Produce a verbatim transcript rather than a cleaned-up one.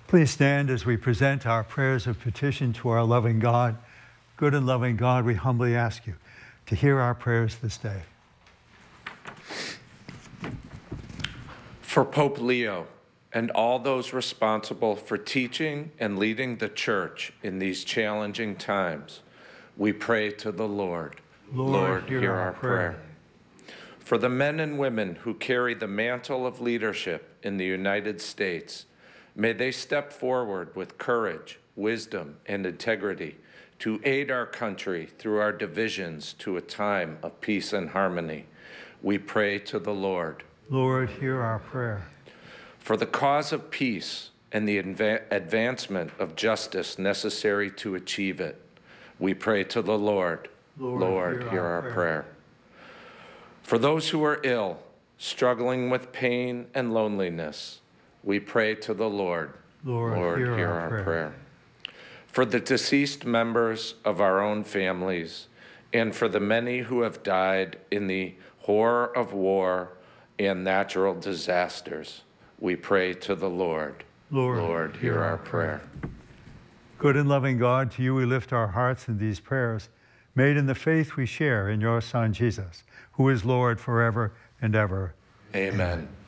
Please stand as we present our prayers of petition to our loving God. Good and loving God, we humbly ask you to hear our prayers this day. For Pope Leo and all those responsible for teaching and leading the Church in these challenging times, we pray to the Lord. Lord, Lord, hear, hear our our prayer. prayer. For the men and women who carry the mantle of leadership in the United States, may they step forward with courage, wisdom, and integrity to aid our country through our divisions to a time of peace and harmony. We pray to the Lord. Lord, hear our prayer. For the cause of peace and the adva- advancement of justice necessary to achieve it, we pray to the Lord. Lord, Lord, hear hear our our prayer. prayer. For those who are ill, struggling with pain and loneliness, we pray to the Lord. Lord, hear our prayer. For the deceased members of our own families, and for the many who have died in the horror of war and natural disasters, we pray to the Lord. Lord, Lord, hear our prayer. Good and loving God, to you we lift our hearts in these prayers, made in the faith we share in your Son, Jesus, who is Lord forever and ever. Amen.